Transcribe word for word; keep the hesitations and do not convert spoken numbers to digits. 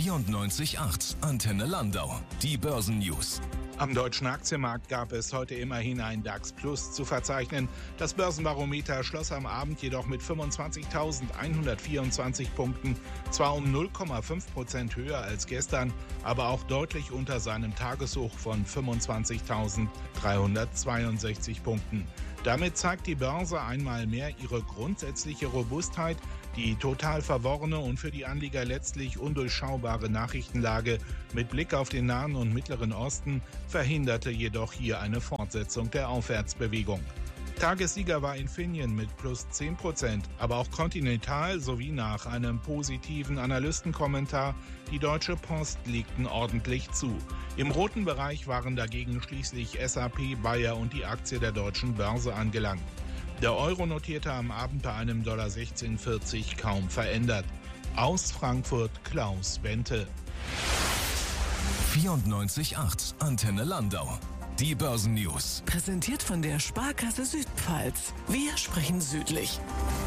vierundneunzig Komma acht Antenne Landau. Die Börsennews. Am deutschen Aktienmarkt gab es heute immerhin ein DAX Plus zu verzeichnen. Das Börsenbarometer schloss am Abend jedoch mit fünfundzwanzigtausendeinhundertvierundzwanzig Punkten, zwar um null Komma fünf Prozent höher als gestern, aber auch deutlich unter seinem Tageshoch von fünfundzwanzigtausenddreihundertzweiundsechzig Punkten. Damit zeigt die Börse einmal mehr ihre grundsätzliche Robustheit. Die total verworrene und für die Anleger letztlich undurchschaubare Nachrichtenlage mit Blick auf den Nahen und Mittleren Osten verhinderte jedoch hier eine Fortsetzung der Aufwärtsbewegung. Tagessieger war Infineon mit plus zehn Prozent, aber auch Continental sowie nach einem positiven Analystenkommentar die Deutsche Post legten ordentlich zu. Im roten Bereich waren dagegen schließlich S A P, Bayer und die Aktie der Deutschen Börse angelangt. Der Euro notierte am Abend bei einem sechzehn Komma vierzig kaum verändert. Aus Frankfurt Klaus Bente. vierundneunzig Komma acht Antenne Landau. Die Börsennews. Präsentiert von der Sparkasse Südpfalz. Wir sprechen südlich.